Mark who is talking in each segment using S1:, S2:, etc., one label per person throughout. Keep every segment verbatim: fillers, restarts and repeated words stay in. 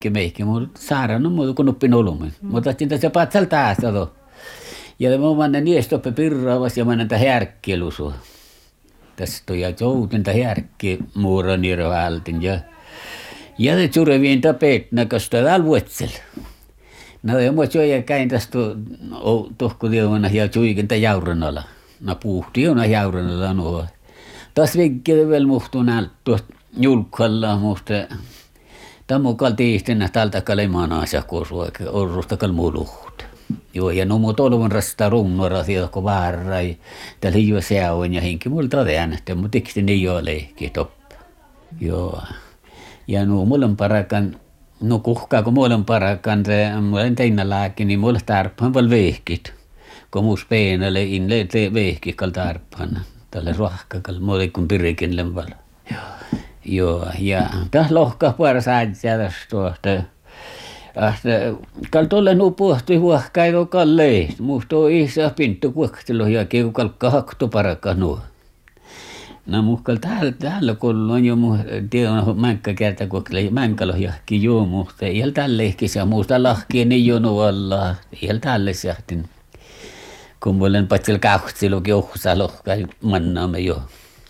S1: meikki, mutta saadaan on muuta kuin nuppin olumin. Mutta sitten se patsal taas alo. Ja mä mannen niestoppe pirraavas ja mannen tähän järkkelusua. Tästä ja joutin tähän järkki muuran irvaaltin ja ja se tjureviin tapet näköistä täällä vuotsel. No ja mä joja käin tästä tohkutiovana ja tjuikin tämän jauranalla. No puhtiona jauranalla nuo. Taas vinkkeellä vielä muhtuu näältä tuosta julkalla musta. Tammukal tiihtinä tältä kalemana asiakkuus oikein orrusta kalmuluhut. Joo, ja no muu tolvun rasta runnora sieltä kun vaarrai. Täällä hiiva seauen ja hinki mulla todennähtö, mutta iksti niin joo leikki toppa. Joo. Ja no mulla on parakan, no kuhkaa kun mulla on parakan, se mulla on teinä lääkin, niin mulla tarpaan paljon vehkit. Kun muus peenalle inle te vehkit kal tarpaan. Tälle ruohkakal, mulla kun pirikin lempala. Joo. Joo, ja tässä lohkaa puolella saadja tässä tuosta. Kal tuolle nuu puhtui huohkaa jo kalleen. Musta on isä pinttu kuoktelu ja kiu kalkka haktu parakka nuo. No muhkal täällä, täällä kun on jo mu tiedon mänkkä kerta kuoktelu mänkalo jahki joo musta. Iäl tälle ehkis ja muusta lahkien niin jo nuolla. Iäl tälle sähtin. Kun mulla on patsel kauhtselukin ohsa lohkaa mannaamme jo.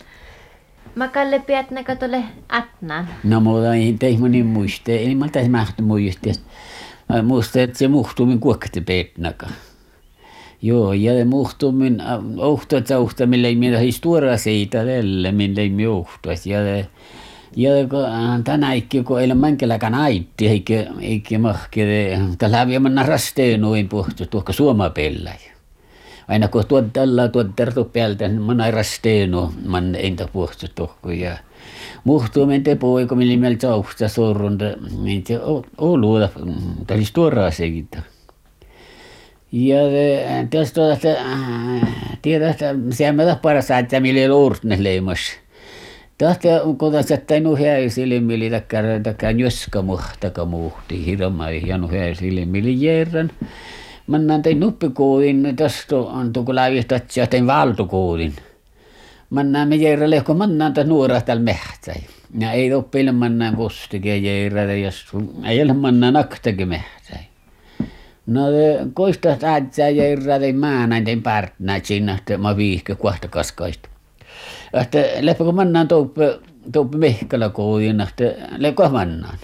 S2: Mä kalle pietnäkö tuolle Atnaan?
S1: No mulla ei teihmo niin muiste, ei mä täs mähtä muiste. Mä muistan, että se muhtumin kuokkati pietnäkö. Joo, ja se muhtumin ohtoit sauhta, millä ei mielä historia siitä tälle, millä ei me ohtois. Ja ja tänä ikki, kun ei ole mänkäläkään aitti, eikä, eikä mahkele. Tällä häviä mennä rasteenuin puhtu, tuohka suomapelläjä. Aina kun tuot tällä tuot tertu päältä, niin mä näin rasteenu, mä entä puhtu tohku. Ja muhtuumen te poiko, millä meillä sauhta sorrun, niin se on luoda, tämä siis tuoraa sekin. Ja tästä tuosta, tiedä, että sehän mä taas paras saattaa, millä ei ole uurtne leimas. Tästä kun tässä ei nu hää silmili, takkään takkään joska muhtaka muhti, hirma ei janu hää silmili järän. Mä näin tein nuppikoodin, tästä on tuolla lävistätsiä, ja tein valtukoodin. Mä näin me järjelle, kun mä näin tässä nuoraa täällä mehtsäi. Ja ei oppiille mä näin kostikin järjelle, jos ei ole mä näin aktakin mehtsäi. No koista tähtsää järjelle, mä näin tein partnäit siinä, että mä viihkä kohta kaskaista. Että leppä kun mä näin tuoppe, tuoppe mehkälä koodin, että leppä mä näin.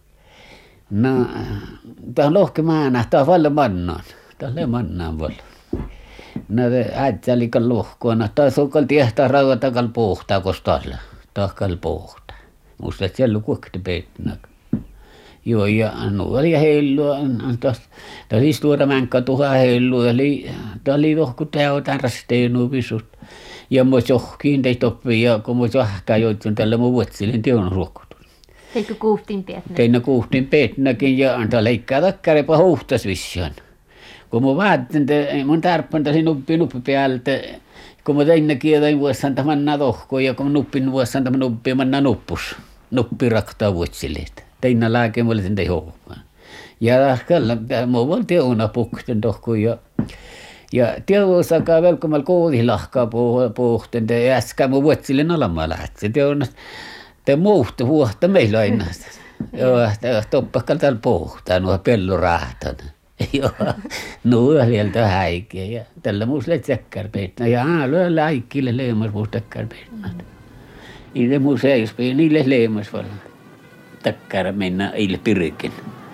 S1: No, tämä on lohke maana, tämä on paljon mannaan. Tämä on mannaan paljon. No, äitsä liikan lohkoina. Tämä on kal tiehtaa rauhata kal pohtaa kostalla. Tämä on kal pohtaa. Musta, että siellä on kuokti peittinä. Joo, ja no oli heillua. Tämä oli tuoda mänkkä tuhaa heillua. Tämä oli lohku täytään rasteenu pisut. Ja mä johkiin teitä oppii, ja kun mä johkaa joitsun tällä mun vuotsilin teon ruokkutu.
S2: Teikö kuhtin pietnä?
S1: Tein kuhtin pietnäkin ja antaa leikkaa takkarepa huhtas vissiaan. Kun mä vaattin, mun tarppantasin nuppi nuppi päältä. Kun mä tein kieltä vuossan tämän tohkoon ja kun mä nuppin vuossan tämän nuppi, mä näin nuppus. Nuppi raktaa vuotsilleet. Tein lääke, mä olin tein hohmaan. Ja rahkalla, mä olin teona pukten tohkoon ja ja teosakaan vielä, kun mä koodin lahkaa pohten, ja äsken mä vuotsilleen alamaan lähtsin. Teona te muuhtu huohta meillä aina. Joo, toppakal täällä pohtaa, nuo pellorahtan. Joo, nuo sieltä häikeä. Ja tällä muus leet säkkärpeitnä. Ja aa, lyö läikkille leimas muus täkkärpeitnä. Niille muus eispii, niille leimas vaan. Takkara mennä eille pirikin.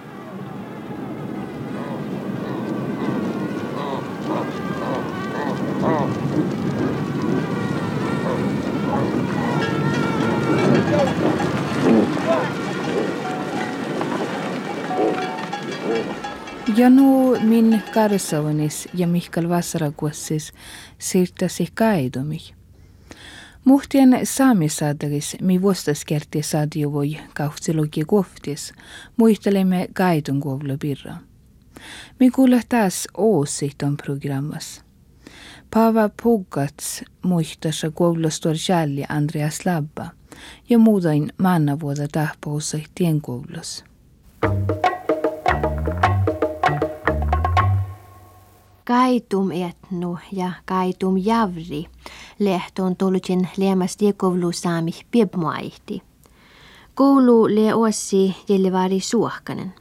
S3: Ja nu min karsaunis ja Mihkal Vasarakuossis siirtäsi kaidomi. Muhtien saamisaadaris mi vuostaskerti saadiovoi kautsiluki kohtis, muistelemme kaidon kuovlopirra. Mi kuulla taas åsikton programmas. Paava Pogats muistassa kuovlostor Jalli Andreas Labba ja muutain mannavuoda tahpoussa tien kuovlos.
S2: Kaitum etnu ja kaitum javri lehtoon tolutjen liemas tiekovlu saami piebmaihti. Koulu lie ossi Jellivari Suohkanen.